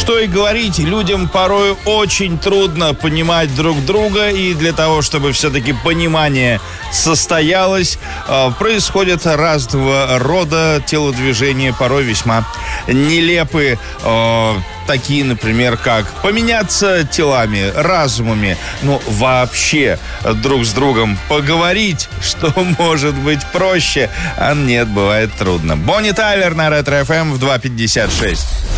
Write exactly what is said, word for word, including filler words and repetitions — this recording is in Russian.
что и говорить, людям порой очень трудно понимать друг друга, и для того, чтобы все-таки понимание состоялось, происходят разного рода телодвижения, порой весьма нелепые. Такие, например, как поменяться телами, разумами, ну, вообще друг с другом поговорить, что может быть проще, а нет, бывает трудно. Бонни Тайлер на Ретро эф эм в два пятьдесят шесть.